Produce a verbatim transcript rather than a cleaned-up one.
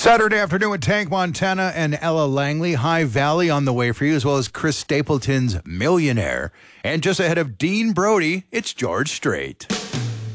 Saturday afternoon with Tank Montana and Ella Langley. High Valley on the way for you, as well as Chris Stapleton's Millionaire. And just ahead of Dean Brody, it's George Strait.